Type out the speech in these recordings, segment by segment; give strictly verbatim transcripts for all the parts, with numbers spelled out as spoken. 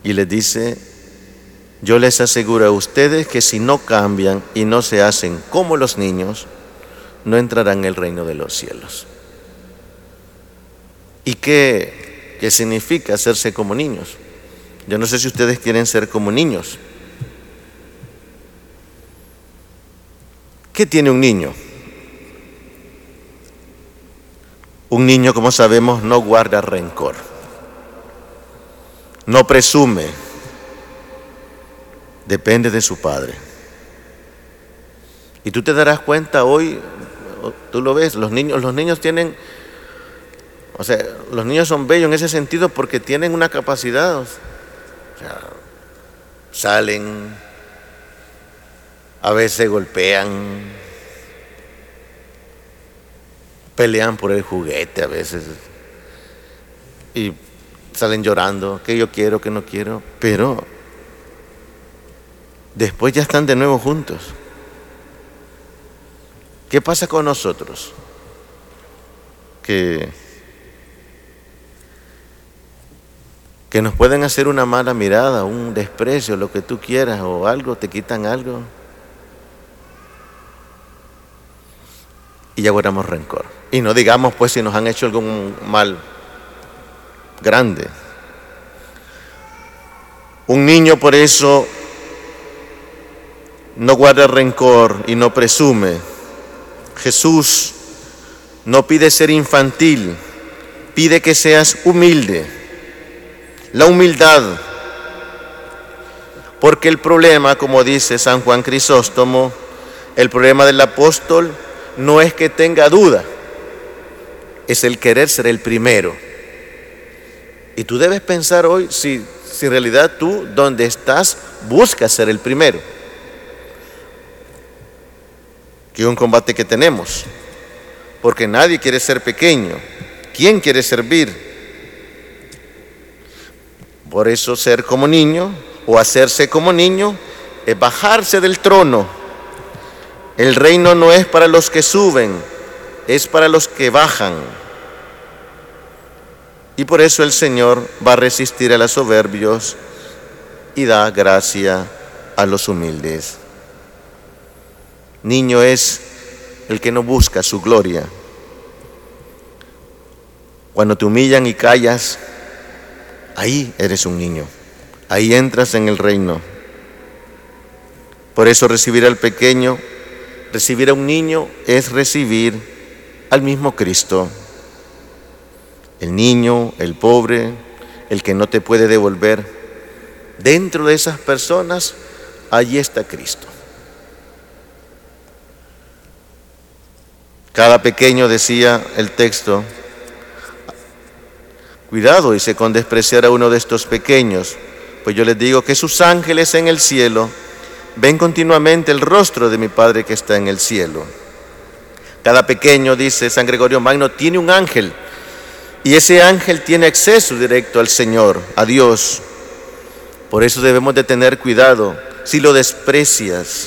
y les dice: yo les aseguro a ustedes que si no cambian y no se hacen como los niños, no entrarán en el reino de los cielos. ¿Y qué, qué significa hacerse como niños? Yo no sé si ustedes quieren ser como niños. ¿Qué tiene un niño? Un niño, como sabemos, no guarda rencor, no presume, depende de su padre. Y tú te darás cuenta hoy, tú lo ves, los niños, los niños tienen, o sea, los niños son bellos en ese sentido porque tienen una capacidad, o sea, salen, a veces golpean, pelean por el juguete a veces y salen llorando, que yo quiero, que no quiero, pero después ya están de nuevo juntos. ¿Qué pasa con nosotros? Que, que nos pueden hacer una mala mirada, un desprecio, lo que tú quieras, o algo, te quitan algo, y ya guardamos rencor. Y no digamos pues si nos han hecho algún mal grande. Un niño por eso no guarda rencor y no presume. Jesús no pide ser infantil, pide que seas humilde. La humildad, porque el problema, como dice San Juan Crisóstomo, el problema del apóstol no es que tenga duda, es el querer ser el primero. Y tú debes pensar hoy si, si en realidad tú, donde estás, buscas ser el primero. Que es un combate que tenemos, porque nadie quiere ser pequeño. ¿Quién quiere servir? Por eso ser como niño o hacerse como niño es bajarse del trono. El reino no es para los que suben, es para los que bajan. Y por eso el Señor va a resistir a los soberbios y da gracia a los humildes. Niño es el que no busca su gloria. Cuando te humillan y callas, ahí eres un niño, ahí entras en el reino. Por eso recibir al pequeño, recibir a un niño es recibir al mismo Cristo. El niño, el pobre, el que no te puede devolver, dentro de esas personas, allí está Cristo. Cada pequeño, decía el texto, cuidado, dice, con despreciar a uno de estos pequeños, pues yo les digo que sus ángeles en el cielo ven continuamente el rostro de mi Padre que está en el cielo. Cada pequeño, dice San Gregorio Magno, tiene un ángel, y ese ángel tiene acceso directo al Señor, a Dios. Por eso debemos de tener cuidado. Si lo desprecias,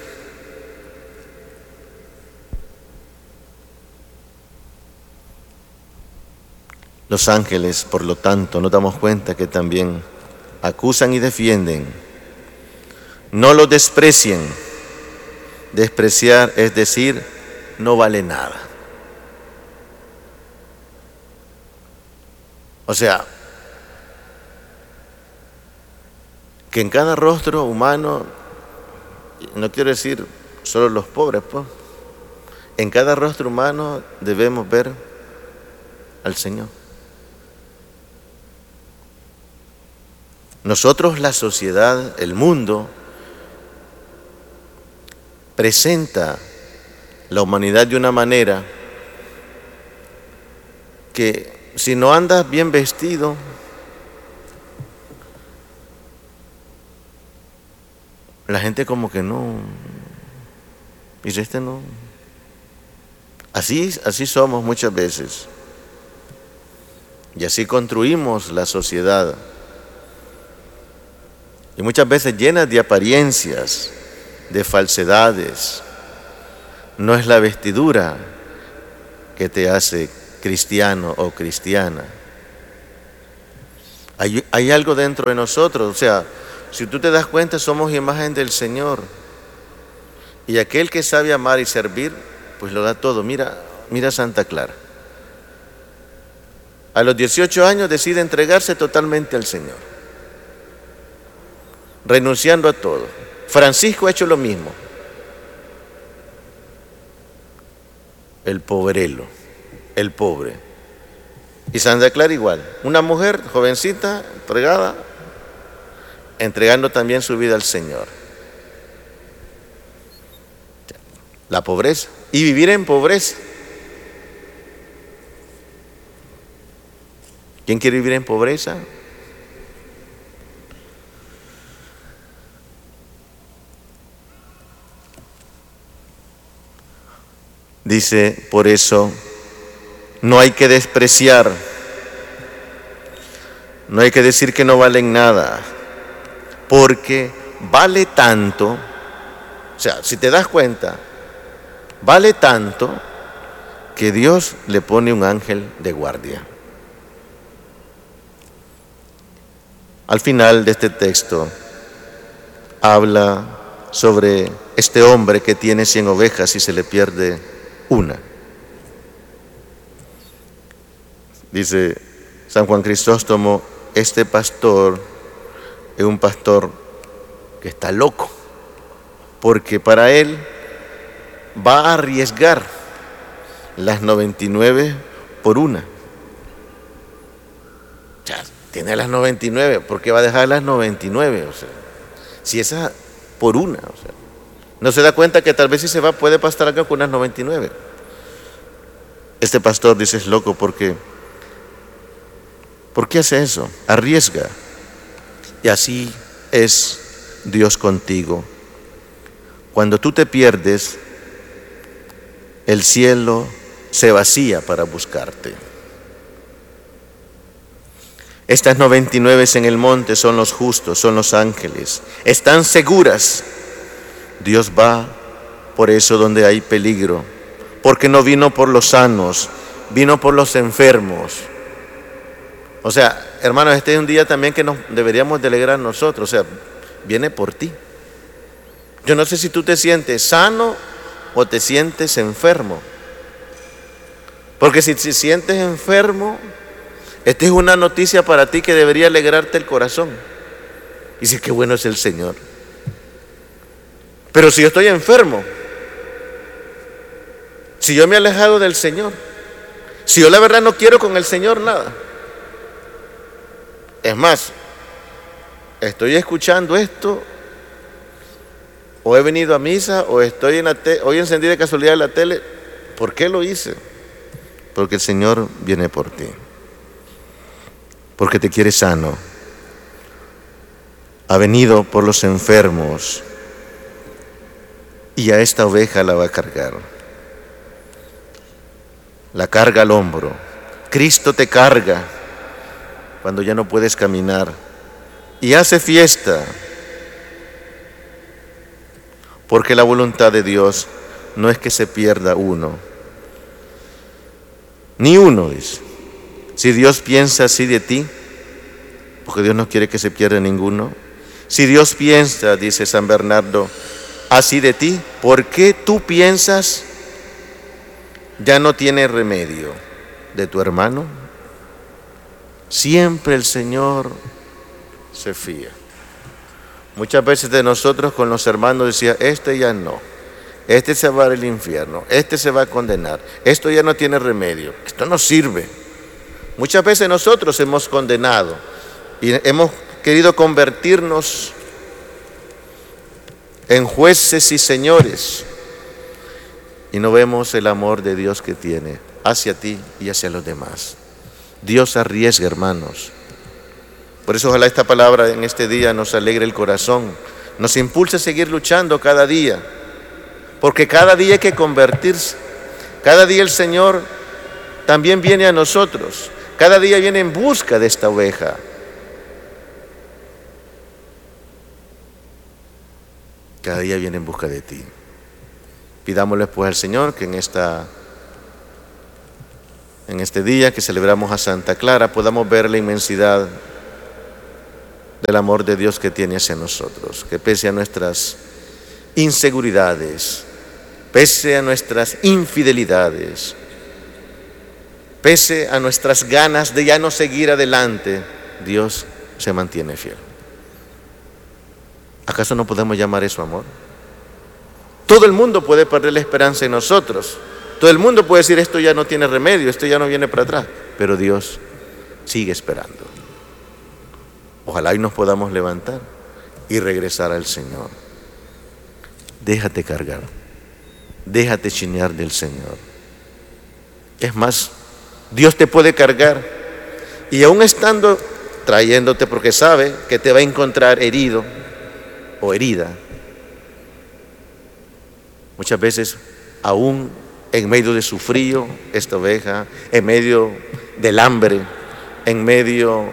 los ángeles, por lo tanto, nos damos cuenta que también acusan y defienden. No lo desprecien. Despreciar es decir, no vale nada. O sea, que en cada rostro humano, no quiero decir solo los pobres, pues, en cada rostro humano debemos ver al Señor. Nosotros, la sociedad, el mundo, presenta la humanidad de una manera que si no andas bien vestido, la gente como que no, dice este no. Así, así somos muchas veces. Y así construimos la sociedad. Y muchas veces llenas de apariencias, de falsedades. No es la vestidura que te hace cristiano o cristiana. Hay, hay algo dentro de nosotros, o sea, si tú te das cuenta, somos imagen del Señor. Y aquel que sabe amar y servir, pues lo da todo. Mira, mira Santa Clara. A los dieciocho años decide entregarse totalmente al Señor, renunciando a todo. Francisco ha hecho lo mismo. El pobrelo, el pobre. Y Santa Clara igual, una mujer jovencita, entregada, entregando también su vida al Señor. La pobreza. Y vivir en pobreza. ¿Quién quiere vivir en pobreza? Dice, por eso, no hay que despreciar, no hay que decir que no valen nada, porque vale tanto, o sea, si te das cuenta, vale tanto que Dios le pone un ángel de guardia. Al final de este texto habla sobre este hombre que tiene cien ovejas y se le pierde una. Dice San Juan Crisóstomo, este pastor es un pastor que está loco, porque para él va a arriesgar las noventa y nueve por una. Ya, tiene las noventa y nueve, ¿por qué va a dejar las noventa y nueve? O sea, si esa por una, o sea, no se da cuenta que tal vez si se va puede pasar acá con unas noventa y nueve. Este pastor dice es loco porque ¿por qué hace eso? Arriesga. Y así es Dios contigo. Cuando tú te pierdes, el cielo se vacía para buscarte. Estas noventa y nueve en el monte son los justos, son los ángeles. Están seguras. Dios va por eso donde hay peligro, porque no vino por los sanos, vino por los enfermos. O sea, hermanos, este es un día también que nos deberíamos de alegrar nosotros, o sea, viene por ti. Yo no sé si tú te sientes sano o te sientes enfermo, porque si te sientes enfermo, esta es una noticia para ti que debería alegrarte el corazón. Y dices, qué bueno es el Señor. Pero si yo estoy enfermo, si yo me he alejado del Señor, si yo la verdad no quiero con el Señor nada, es más, estoy escuchando esto, o he venido a misa, o estoy en la te- hoy encendí de casualidad la tele, ¿por qué lo hice? Porque el Señor viene por ti, porque te quiere sano, ha venido por los enfermos, y a esta oveja la va a cargar. La carga al hombro. Cristo te carga cuando ya no puedes caminar y hace fiesta, porque la voluntad de Dios no es que se pierda uno, ni uno, dice. Si Dios piensa así de ti, porque Dios no quiere que se pierda ninguno. Si Dios piensa, dice San Bernardo, así de ti, ¿por qué tú piensas ya no tiene remedio de tu hermano? Siempre el Señor se fía. Muchas veces de nosotros con los hermanos decía, este ya no, este se va al infierno, este se va a condenar, esto ya no tiene remedio, esto no sirve. Muchas veces nosotros hemos condenado y hemos querido convertirnos en jueces y señores y no vemos el amor de Dios que tiene hacia ti y hacia los demás. Dios arriesga, hermanos. Por eso ojalá esta palabra en este día nos alegre el corazón, nos impulse a seguir luchando cada día, porque cada día hay que convertirse, cada día el Señor también viene a nosotros, cada día viene en busca de esta oveja. Cada día viene en busca de ti. Pidámosle pues al Señor que en esta en este día que celebramos a Santa Clara podamos ver la inmensidad del amor de Dios que tiene hacia nosotros, que pese a nuestras inseguridades, pese a nuestras infidelidades, pese a nuestras ganas de ya no seguir adelante, Dios se mantiene fiel. ¿Acaso no podemos llamar eso amor? Todo el mundo puede perder la esperanza en nosotros. Todo el mundo puede decir, esto ya no tiene remedio, esto ya no viene para atrás. Pero Dios sigue esperando. Ojalá y nos podamos levantar y regresar al Señor. Déjate cargar, déjate chinear del Señor. Es más, Dios te puede cargar y aún estando trayéndote, porque sabe que te va a encontrar herido o herida, muchas veces aún en medio de su frío, esta oveja, en medio del hambre, en medio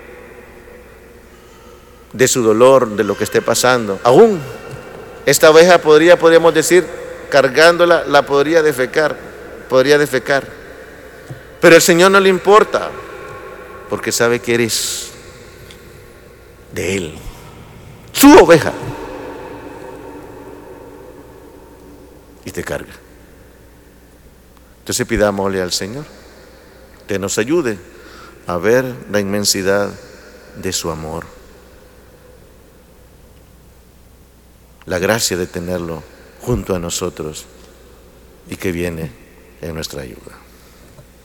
de su dolor, de lo que esté pasando, aún esta oveja podría, podríamos decir, cargándola, la podría defecar, podría defecar. Pero el Señor no le importa, porque sabe que eres de Él, su oveja, y te carga. Entonces pidámosle al Señor que nos ayude a ver la inmensidad de su amor, la gracia de tenerlo junto a nosotros y que viene en nuestra ayuda.